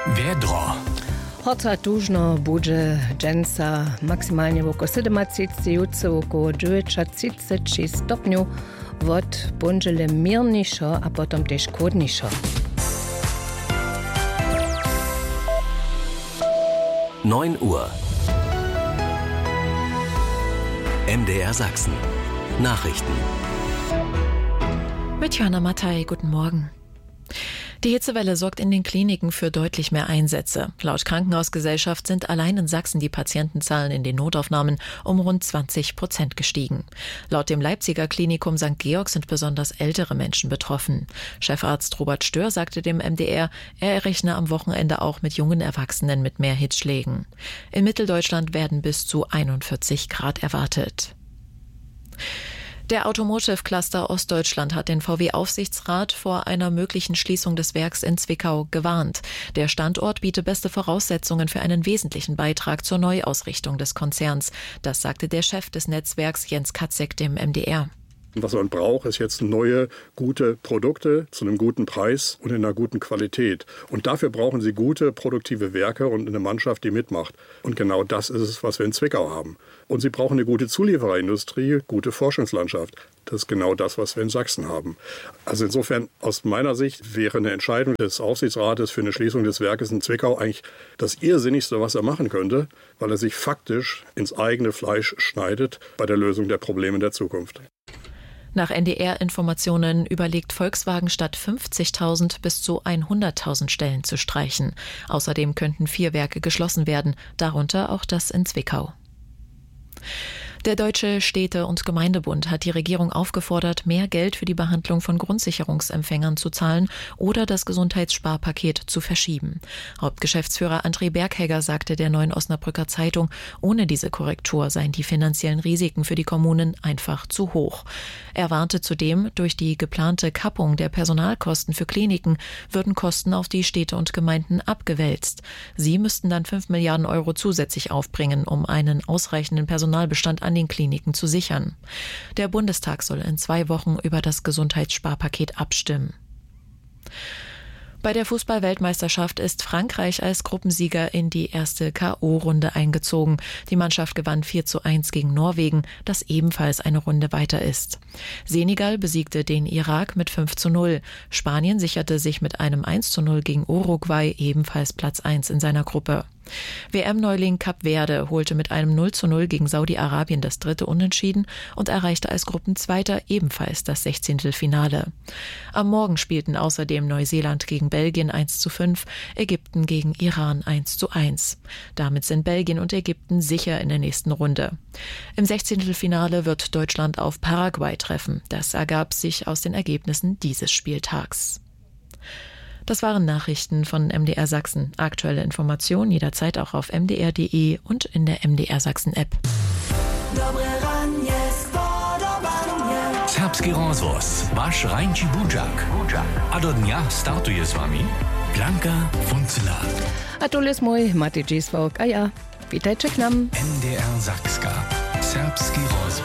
Wer dra? Hoca tužno buđe džensa maksimalnie oko 27 oko 36 stopniu, wot bunžele mirnišo a potom tež kodnišo. 9 Uhr. MDR Sachsen. Nachrichten. Mit Johanna Mattei, guten Morgen. Die Hitzewelle sorgt in den Kliniken für deutlich mehr Einsätze. Laut Krankenhausgesellschaft sind allein in Sachsen die Patientenzahlen in den Notaufnahmen um rund 20% gestiegen. Laut dem Leipziger Klinikum St. Georg sind besonders ältere Menschen betroffen. Chefarzt Robert Stör sagte dem MDR, er rechne am Wochenende auch mit jungen Erwachsenen mit mehr Hitzschlägen. In Mitteldeutschland werden bis zu 41 Grad erwartet. Der Automotive Cluster Ostdeutschland hat den VW-Aufsichtsrat vor einer möglichen Schließung des Werks in Zwickau gewarnt. Der Standort biete beste Voraussetzungen für einen wesentlichen Beitrag zur Neuausrichtung des Konzerns. Das sagte der Chef des Netzwerks Jens Katzek dem MDR. Was man braucht, ist jetzt neue, gute Produkte zu einem guten Preis und in einer guten Qualität. Und dafür brauchen Sie gute, produktive Werke und eine Mannschaft, die mitmacht. Und genau das ist es, was wir in Zwickau haben. Und Sie brauchen eine gute Zuliefererindustrie, gute Forschungslandschaft. Das ist genau das, was wir in Sachsen haben. Also insofern, aus meiner Sicht, wäre eine Entscheidung des Aufsichtsrates für eine Schließung des Werkes in Zwickau eigentlich das Irrsinnigste, was er machen könnte, weil er sich faktisch ins eigene Fleisch schneidet bei der Lösung der Probleme der Zukunft. Nach NDR-Informationen überlegt Volkswagen statt 50.000 bis zu 100.000 Stellen zu streichen. Außerdem könnten 4 Werke geschlossen werden, darunter auch das in Zwickau. Der Deutsche Städte- und Gemeindebund hat die Regierung aufgefordert, mehr Geld für die Behandlung von Grundsicherungsempfängern zu zahlen oder das Gesundheitssparpaket zu verschieben. Hauptgeschäftsführer André Berghegger sagte der Neuen Osnabrücker Zeitung, ohne diese Korrektur seien die finanziellen Risiken für die Kommunen einfach zu hoch. Er warnte zudem, durch die geplante Kappung der Personalkosten für Kliniken würden Kosten auf die Städte und Gemeinden abgewälzt. Sie müssten dann 5 Milliarden Euro zusätzlich aufbringen, um einen ausreichenden Personalbestand an den Kliniken zu sichern. Der Bundestag soll in 2 Wochen über das Gesundheitssparpaket abstimmen. Bei der Fußball-Weltmeisterschaft ist Frankreich als Gruppensieger in die erste K.O.-Runde eingezogen. Die Mannschaft gewann 4:1 gegen Norwegen, das ebenfalls eine Runde weiter ist. Senegal besiegte den Irak mit 5:0. Spanien sicherte sich mit einem 1:0 gegen Uruguay ebenfalls Platz 1 in seiner Gruppe. WM-Neuling Kap Verde holte mit einem 0:0 gegen Saudi-Arabien das 3. Unentschieden und erreichte als Gruppenzweiter ebenfalls das 16. Finale. Am Morgen spielten außerdem Neuseeland gegen Belgien 1:5, Ägypten gegen Iran 1:1. Damit sind Belgien und Ägypten sicher in der nächsten Runde. Im 16. Finale wird Deutschland auf Paraguay treffen. Das ergab sich aus den Ergebnissen dieses Spieltags. Das waren Nachrichten von MDR Sachsen. Aktuelle Informationen jederzeit auch auf mdr.de und in der MDR Sachsen App. Serbski rozvoz, vaš Rajnči Budžak. A do dňa startuje s vami Blanka Funzela. A to jest mój Maty Dziswok, a ja, witajcie k nam. MDR Sachska. Serbski rozvoz.